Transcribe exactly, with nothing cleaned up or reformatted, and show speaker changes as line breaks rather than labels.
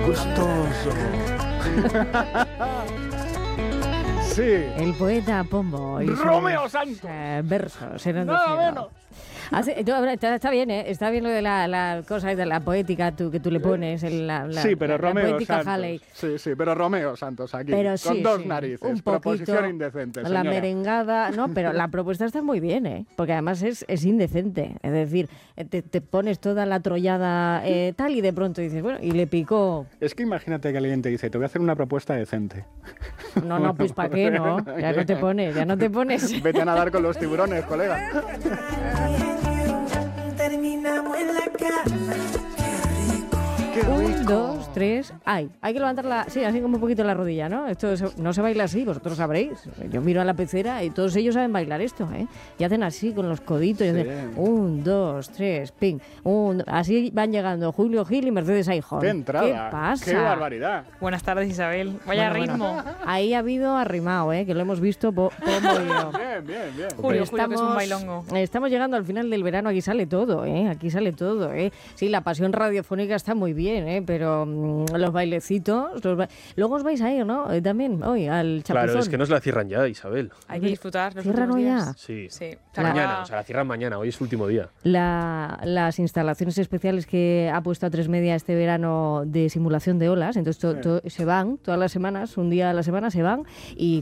gustoso. Sí.
El poeta Pombo. Y
Romeo
sus,
Santos.
Eh, versos.
Nada menos.
Así, está, está bien, ¿eh? Está bien lo de la, la cosa de la poética tú, que tú le pones. El, la, la,
Sí, pero
la,
Romeo
la poética
Santos.
Halley.
Sí, sí, pero Romeo Santos aquí,
Pero
con
sí,
dos
sí,
narices.
un
Proposición
poquito,
indecente,
la
señora.
merengada, no, pero la propuesta está muy bien, ¿eh? Porque además es, es indecente. Es decir, te, te pones toda la trollada eh, tal y de pronto dices, bueno, y le picó.
Es que imagínate que alguien te dice, te voy a hacer una propuesta decente.
No, no, pues ¿para qué, no? Ya no te pones, ya no te pones.
Vete a nadar con los tiburones, colega.
Terminamos en la cama.
Un, dos, tres, ay, hay que levantarla, sí, así como un poquito la rodilla, ¿no? Esto se- no se baila así, vosotros sabréis. Yo miro a la pecera y todos ellos saben bailar esto, ¿eh? Y hacen así con los coditos, y
Sí.
hacen un, dos, tres, ping, un, así van llegando Julio Gil y Mercedes Aijón.
¡Qué entrada!
¿Qué pasa?
¡Qué barbaridad!
Buenas tardes, Isabel. Vaya
Bueno,
ritmo.
bueno, ahí ha habido arrimado, ¿eh? Que lo hemos visto po- Pombo y yo.
Bien, bien, bien.
Julio, Julio, que es un bailongo.
Estamos llegando al final del verano, aquí sale todo, ¿eh? Aquí sale todo, ¿eh? Sí, la pasión radiofónica está muy bien, ¿eh? Pero mm, los bailecitos... Los ba- Luego os vais a ir, ¿no? Eh, también, hoy, al Chapuzón.
Claro, es que nos la cierran ya, Isabel.
Hay que disfrutar los
¿Cierran
últimos
hoy
días.
ya?
Sí.
Sí.
Mañana, o sea, la cierran mañana, hoy es su último día.
La- las instalaciones especiales que ha puesto A tres Media este verano de simulación de olas, entonces to- to- se van todas las semanas, un día a la semana se van y